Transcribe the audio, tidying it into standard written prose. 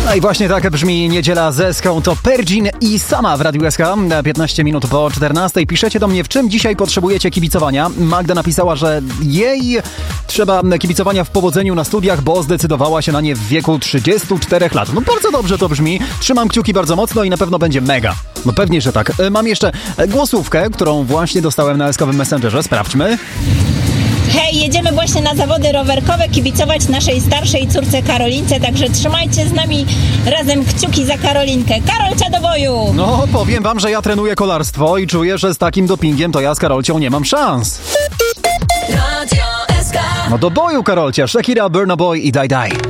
No i właśnie tak brzmi niedziela z Eską. To Perdzin i Sama w Radiu SK. 15 minut po 14. Piszecie do mnie, w czym dzisiaj potrzebujecie kibicowania. Magda napisała, że jej trzeba kibicowania w powodzeniu na studiach, bo zdecydowała się na nie w wieku 34 lat. No bardzo dobrze to brzmi. Trzymam kciuki bardzo mocno i na pewno będzie mega. No pewnie, że tak. Mam jeszcze głosówkę, którą właśnie dostałem na SK-owym Messengerze. Sprawdźmy. Hej, jedziemy właśnie na zawody rowerkowe kibicować naszej starszej córce Karolince, także trzymajcie z nami razem kciuki za Karolinkę. Karolcia do boju! No, powiem wam, że ja trenuję kolarstwo i czuję, że z takim dopingiem to ja z Karolcią nie mam szans. No do boju, Karolcia! Shakira, Burna Boy i Daj Daj.